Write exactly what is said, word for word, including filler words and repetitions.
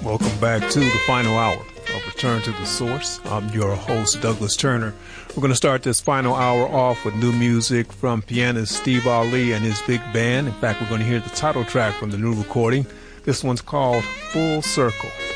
Welcome back to the final hour of Return to the Source. I'm your host, Douglas Turner. We're going to start this final hour off with new music from pianist Steve Ali and his big band. In fact, we're going to hear the title track from the new recording. This one's called Full Circle.